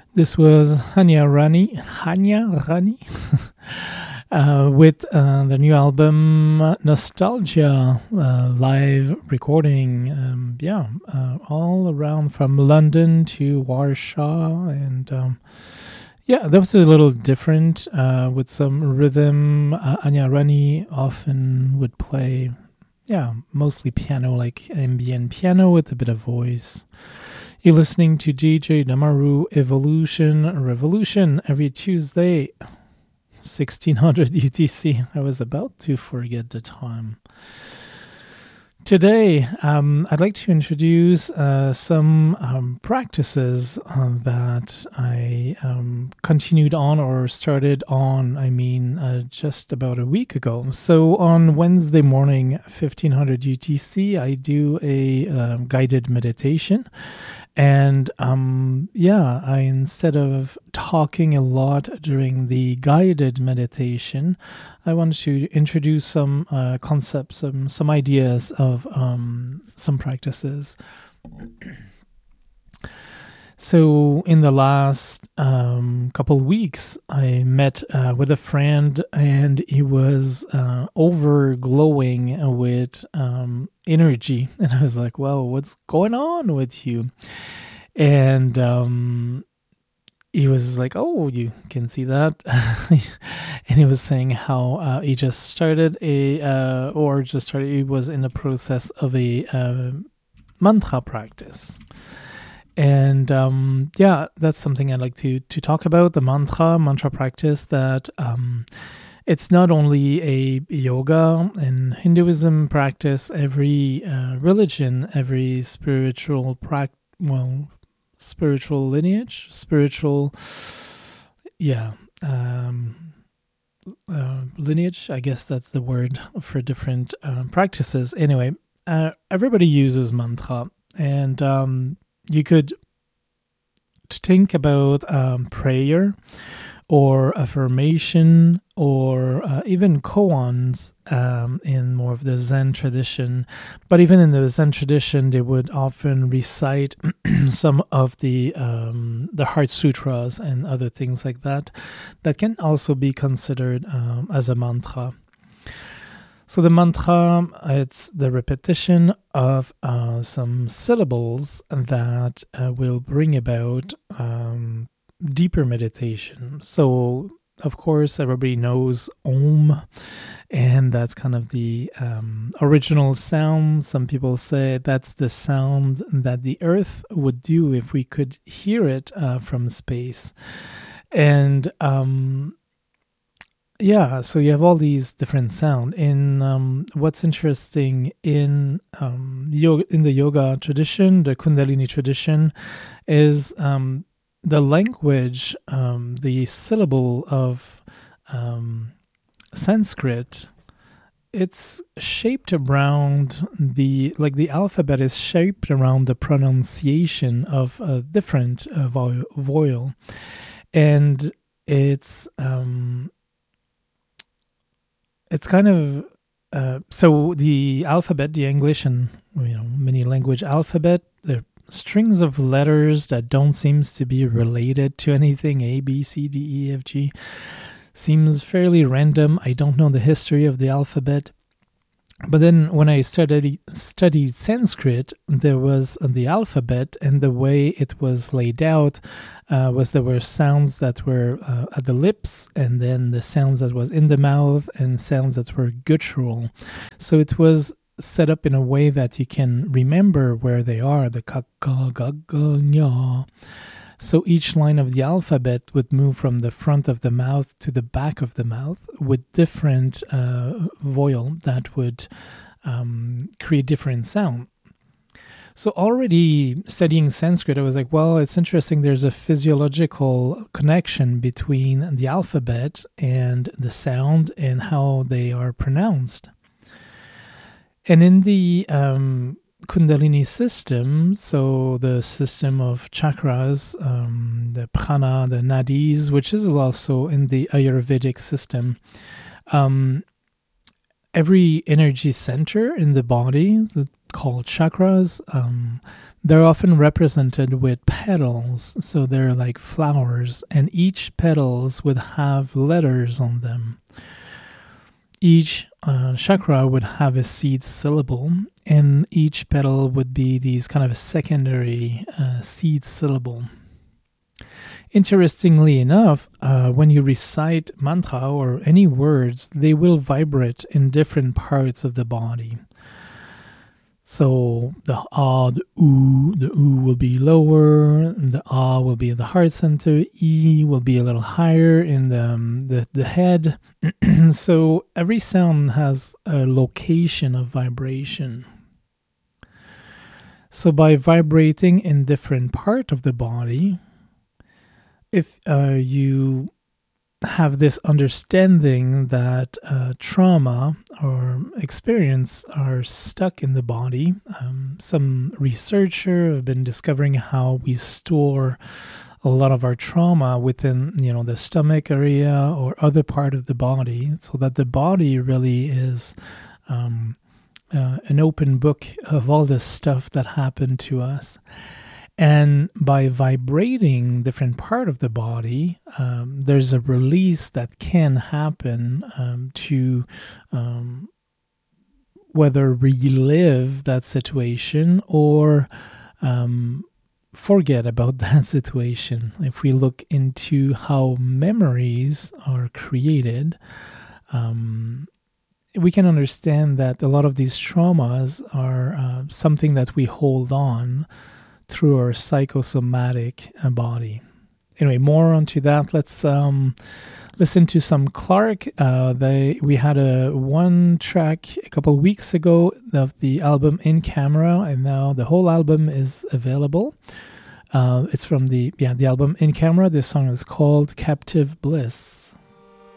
This was Hanya Rani, with the new album Nostalgia, live recording. All around from London to Warsaw, and that was a little different with some rhythm. Anya Rani often would play, mostly piano, like ambient piano with a bit of voice. You're listening to DJ Namaru Evolution Revolution every Tuesday, 1600 UTC. I was about to forget the time. Today, I'd like to introduce some practices that I continued on or started on, just about a week ago. So on Wednesday morning, 1500 UTC, I do a guided meditation. And I, instead of talking a lot during the guided meditation, I wanted to introduce some concepts, some ideas of some practices. So in the last couple weeks, I met with a friend, and he was overglowing with energy. And I was like, "Well, what's going on with you?" And he was like, "Oh, you can see that." And he was saying how he just started he was in the process of a mantra practice. And that's something I'd like to talk about, the mantra practice, that it's not only a yoga and Hinduism practice. Every religion, every spiritual lineage, lineage, I guess that's the word for different practices. Anyway, everybody uses mantra, and you could think about prayer or affirmation or even koans in more of the Zen tradition. But even in the Zen tradition, they would often recite some of the Heart Sutras and other things like that can also be considered as a mantra. So the mantra, it's the repetition of some syllables that will bring about deeper meditation. So, of course, everybody knows Om, and that's kind of the original sound. Some people say that's the sound that the earth would do if we could hear it from space. And so you have all these different sound. In what's interesting in the yoga tradition, the Kundalini tradition, is the language, the syllable of Sanskrit. It's shaped around the alphabet is shaped around the pronunciation of a different vowel, and it's kind of so the alphabet, the English and many language alphabet, they're strings of letters that don't seem to be related to anything. A, B, C, D, E, F, G seems fairly random. I don't know the history of the alphabet. But then when I studied Sanskrit, there was the alphabet, and the way it was laid out was there were sounds that were at the lips, and then the sounds that was in the mouth, and sounds that were guttural. So it was set up in a way that you can remember where they are, the ka, ga, ga, nya. So each line of the alphabet would move from the front of the mouth to the back of the mouth with different vowel that would create different sound. So already studying Sanskrit, I was like, well, it's interesting. There's a physiological connection between the alphabet and the sound and how they are pronounced. And in the Kundalini system, so the system of chakras, the prana, the nadis, which is also in the Ayurvedic system, every energy center in the body, called chakras, They're often represented with petals, so they're like flowers, and each petals would have letters on them. Each chakra would have a seed syllable, and each petal would be these kind of a secondary seed syllable. Interestingly enough, when you recite mantra or any words, they will vibrate in different parts of the body. So the ah, the oo will be lower, and the ah will be in the heart center, e will be a little higher in the head. So every sound has a location of vibration. So by vibrating in different part of the body, if you have this understanding that trauma or experience are stuck in the body, some researchers have been discovering how we store a lot of our trauma within, the stomach area or other part of the body, so that the body really is an open book of all the stuff that happened to us. And by vibrating different part of the body, there's a release that can happen to whether relive that situation or forget about that situation. If we look into how memories are created, we can understand that a lot of these traumas are something that we hold on through our psychosomatic body. Anyway, more onto that. Let's listen to some Clark. We had one track a couple of weeks ago of the album In Camera, and now the whole album is available. It's from the album In Camera. This song is called Captive Bliss.